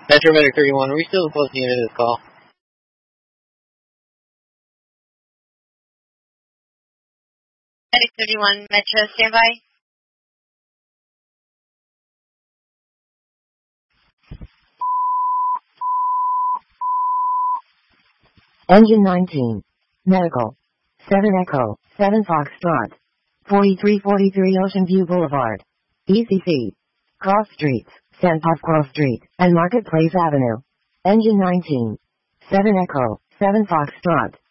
Metro Medic 31, are we still supposed to unit this call? Medic 31, Metro, standby. Engine 19. Medical. 7 Echo, 7 Foxtrot. 4343 Ocean View Boulevard. ECC. Cross Streets, San Pasqual Street, and Marketplace Avenue. Engine 19. 7 Echo, 7 Foxtrot.